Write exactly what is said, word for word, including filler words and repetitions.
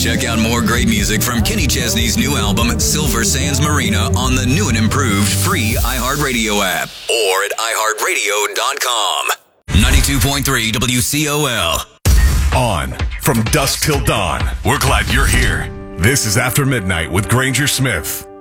Check out more great music from Kenny Chesney's new album, Silver Sands Marina, on the new and improved free iHeartRadio app or at i heart radio dot com. ninety-two point three W C O L. On from dusk till dawn. We're glad you're here. This is After Midnight with Granger Smith.